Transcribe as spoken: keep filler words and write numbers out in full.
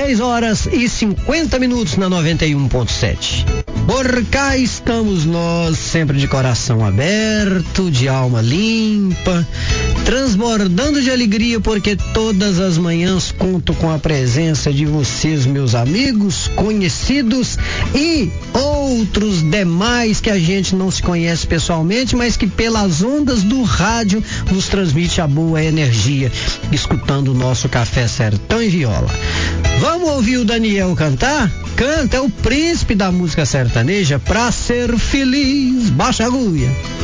seis horas e cinquenta minutos na noventa e um ponto sete. Por cá estamos nós, sempre de coração aberto, de alma limpa, transbordando de alegria, porque todas as manhãs conto com a presença de vocês, meus amigos, conhecidos e outros demais que a gente não se conhece pessoalmente, mas que pelas ondas do rádio nos transmite a boa energia, escutando o nosso Café Sertão e Viola. Vamos ouvir o Daniel cantar? Canta, é o príncipe da música sertaneja, Pra Ser Feliz. Baixa a agulha.